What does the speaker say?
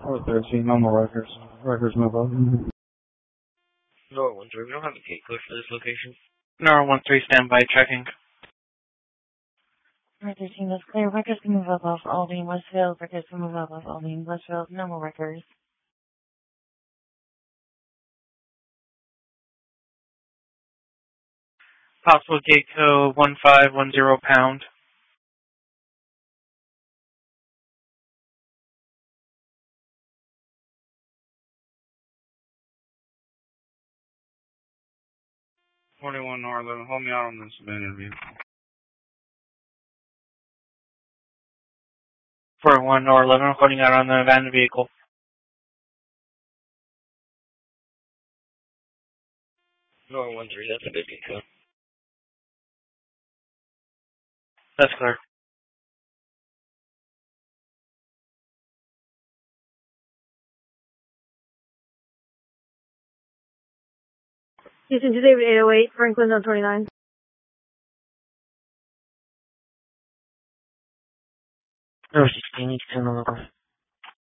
413, no more records. Records move up. Nora 13, we don't have a gate code for this location. Nora 13, standby, checking. Nora 13, that's clear. Records can move up off Aldine, Westfield. Records can move up off Aldine, Westfield. No more records. Possible gate code 1510 pound. Forty-one Nora 11, hold me out on this abandoned vehicle. 41 Nora 11, holding out on the abandoned vehicle. Nora 13, that's a good gate code. That's clear. Houston to David 808, Franklin on 29. Nora 16, you can send the local.